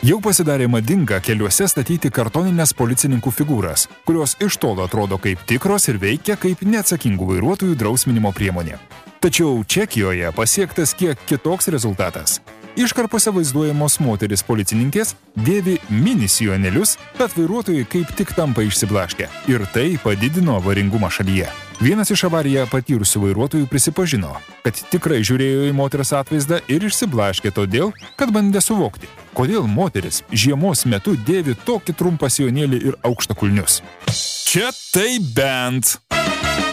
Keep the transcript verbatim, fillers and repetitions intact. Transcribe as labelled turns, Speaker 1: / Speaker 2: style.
Speaker 1: Jau pasidarė madinga keliuose statyti kartoninės policininkų figūras, kurios iš tolo atrodo kaip tikros ir veikia kaip neatsakingų vairuotojų drausminimo priemonė. Tačiau Čekijoje pasiektas kiek kitoks rezultatas. Iškarpose vaizduojamos moteris policininkės dėvi mini sijonelius, tad vairuotojai kaip tik tampa išsiblaškę. Ir tai padidino avaringumą šalyje. Vienas iš avariją patyrusių vairuotojų prisipažino, kad tikrai žiūrėjo į moters atvaizdą ir išsiblaškė todėl, kad bandė suvokti, kodėl moteris žiemos metu dėvi tokį trumpą sijonėlį ir aukštakulnius. Čia tai bent.